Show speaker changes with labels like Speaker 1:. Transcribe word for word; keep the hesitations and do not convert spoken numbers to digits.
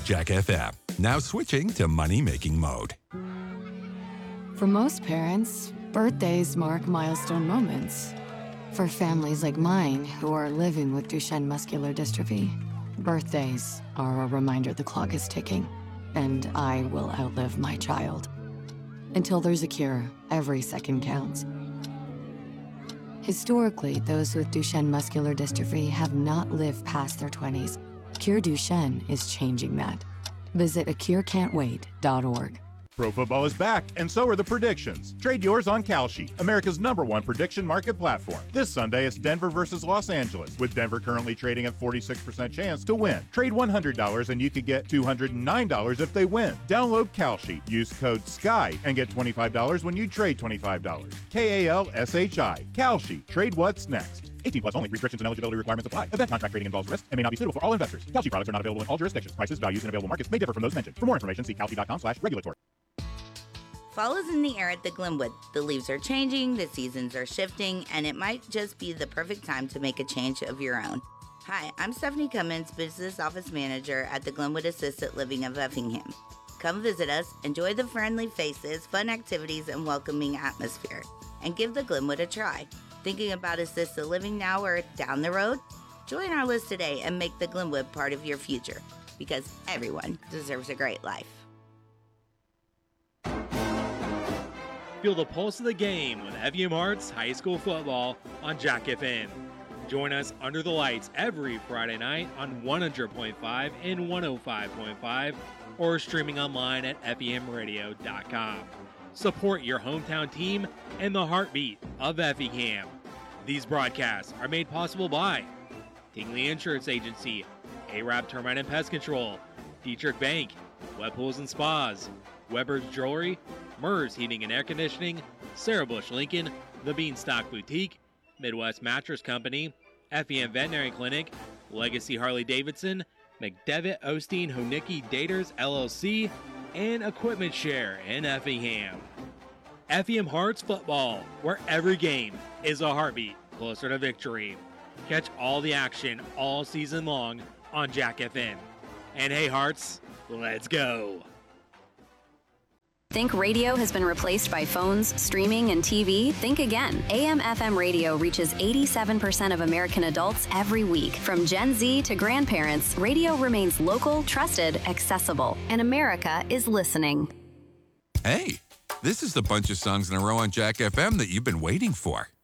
Speaker 1: Jack F M, now switching to money-making mode.
Speaker 2: For most parents, birthdays mark milestone moments. For families like mine who are living with Duchenne muscular dystrophy, birthdays are a reminder the clock is ticking, and I will outlive my child. Until there's a cure, every second counts. Historically, those with Duchenne muscular dystrophy have not lived past their twenties. Cure Duchenne is changing that. Visit a cure can't wait dot org.
Speaker 3: Pro football is back, and so are the predictions. Trade yours on Kalshi, America's number one prediction market platform. This Sunday, it's Denver versus Los Angeles, with Denver currently trading at forty-six percent chance to win. Trade one hundred dollars and you could get two hundred nine dollars if they win. Download Kalshi, use code SKY, and get twenty-five dollars when you trade twenty-five dollars. K A L S H I. Kalshi. Trade what's next. eighteen plus only. Restrictions and eligibility requirements apply. Event contract trading involves risk and may not be suitable for all investors. Kalshi products are not available in all jurisdictions. Prices, values, and available markets may differ from those mentioned. For more information, see kalshi dot com slash regulatory.
Speaker 4: Fall is in the air at the Glenwood. The leaves are changing, the seasons are shifting, and it might just be the perfect time to make a change of your own. Hi, I'm Stephanie Cummins, Business Office Manager at the Glenwood Assisted Living of Effingham. Come visit us, enjoy the friendly faces, fun activities, and welcoming atmosphere, and give the Glenwood a try. Thinking about assisted living now or down the road? Join our list today and make the Glenwood part of your future, because everyone deserves a great life.
Speaker 5: Feel the pulse of the game with Effingham Hearts High School Football on Jack F M. Join us under the lights every Friday night on one hundred point five and one oh five point five or streaming online at effingham radio dot com. Support your hometown team and the heartbeat of Effingham. These broadcasts are made possible by Tingley Insurance Agency, A-Rap Termite and Pest Control, Dietrich Bank, Web Pools and Spas, Weber's Jewelry, Mers Heating and Air Conditioning, Sarah Bush Lincoln, The Beanstalk Boutique, Midwest Mattress Company, Effingham Veterinary Clinic, Legacy Harley Davidson, McDevitt Osteen Honicki Daters L L C, and Equipment Share in Effingham. Effingham Hearts Football, where every game is a heartbeat closer to victory. Catch all the action all season long on Jack F M. And hey Hearts, let's go!
Speaker 6: Think radio has been replaced by phones, streaming, and T V? Think again. A M F M radio reaches eighty-seven percent of American adults every week. From Gen Z to grandparents, radio remains local, trusted, accessible. And America is listening.
Speaker 1: Hey, this is the bunch of songs in a row on Jack F M that you've been waiting for.